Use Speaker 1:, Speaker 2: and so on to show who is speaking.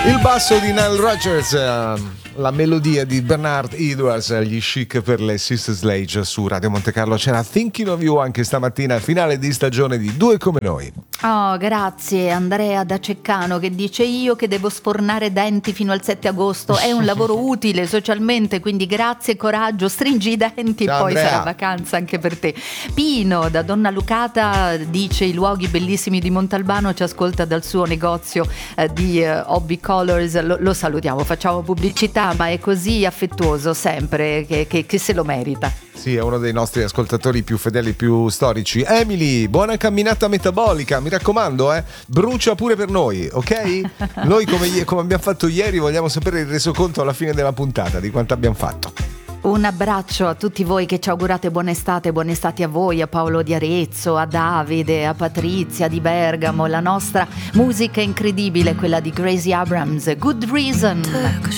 Speaker 1: Il basso di Nile Rodgers, la melodia di Bernard Edwards, gli Chic per le Sister Sledge su Radio Monte Carlo. C'era Thinking of You anche stamattina, finale di stagione di Due come noi.
Speaker 2: Oh, grazie Andrea da Ceccano che dice: io che devo sfornare denti fino al 7 agosto, è un lavoro utile socialmente, quindi grazie, coraggio, stringi i denti.
Speaker 1: Ciao,
Speaker 2: e poi
Speaker 1: Andrea.
Speaker 2: sarà vacanza anche per te. Pino da Donna Lucata dice: i luoghi bellissimi di Montalbano, ci ascolta dal suo negozio di Hobby Colors, lo salutiamo, facciamo pubblicità, ma è così affettuoso sempre che se lo merita.
Speaker 1: Sì, è uno dei nostri ascoltatori più fedeli, più storici. Emily, buona camminata metabolica, mi raccomando, brucia pure per noi, ok? Noi come abbiamo fatto ieri vogliamo sapere il resoconto alla fine della puntata di quanto abbiamo fatto.
Speaker 2: Un abbraccio a tutti voi che ci augurate buona estate a voi, a Paolo di Arezzo, a Davide, a Patrizia di Bergamo. La nostra musica è incredibile, quella di Gracie Abrams, Good Reason.